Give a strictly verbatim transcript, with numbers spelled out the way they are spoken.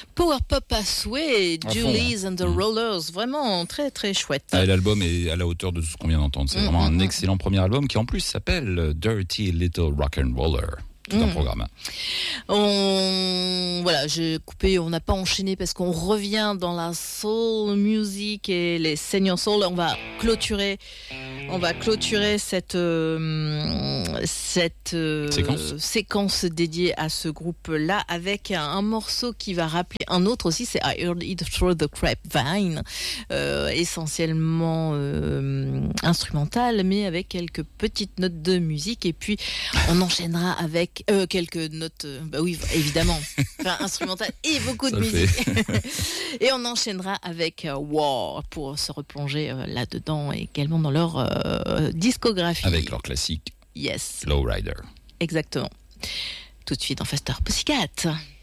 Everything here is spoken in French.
Power pop à souhait, À fond, Julie's ouais. and the Mm. Rollers, vraiment très très chouette. Ah, et l'album est à la hauteur de ce qu'on vient d'entendre. C'est Mm, vraiment mm, un mm. excellent premier album qui en plus s'appelle Dirty Little Rock'n'Roller. Tout un Mm. programme. On voilà, j'ai coupé, on n'a pas enchaîné parce qu'on revient dans la soul music et les senior soul. On va clôturer, on va clôturer cette euh, cette euh, Séquence. séquence dédiée à ce groupe-là avec un, un morceau qui va rappeler un autre aussi. C'est I Heard It Through the Grapevine, euh, essentiellement euh, instrumental, mais avec quelques petites notes de musique. Et puis on enchaînera avec euh, quelques notes. Euh, bah oui, évidemment, enfin instrumental et beaucoup de Ça musique. fait. Et on enchaînera avec euh, War pour se replonger euh, là-dedans et également dans leur euh, discographie. Avec leur classique Yes, Lowrider. exactement. Tout de suite dans Faster Pussycat.